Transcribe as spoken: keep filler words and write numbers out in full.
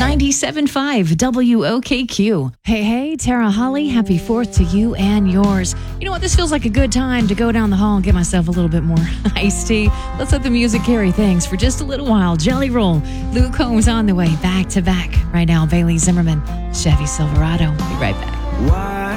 ninety-seven point five W O K Q. Hey, hey, Tara Holly, happy fourth to you and yours. You know what? This feels like a good time to go down the hall and get myself a little bit more iced tea. Let's let the music carry things for just a little while. Jelly Roll, Luke Combs on the way, back to back. Right now, Bailey Zimmerman, Chevy Silverado. Be right back. Why